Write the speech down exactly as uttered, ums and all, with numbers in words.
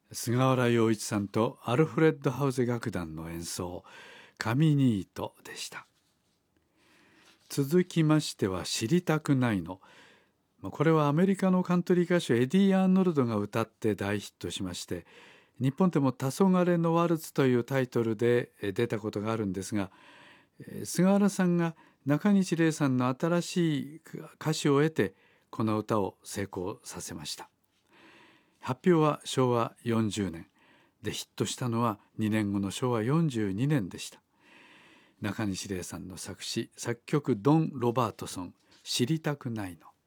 菅原洋一さんとアルフレッド・ハウゼ楽団の演奏、カミニートでした。続きましては知りたくないの。これはアメリカのカントリー歌手エディ・アーノルドが歌って大ヒットしまして、日本でも黄昏のワルツというタイトルで出たことがあるんですが、菅原さんが中西礼さんの新しい歌詞を得てこの歌を成功させました。発表はしょうわよんじゅうねんで、ヒットしたのはにねんごのしょうわよんじゅうにねんでした。中西礼さんの作詞作曲ドン・ロバートソン、知りたくないの。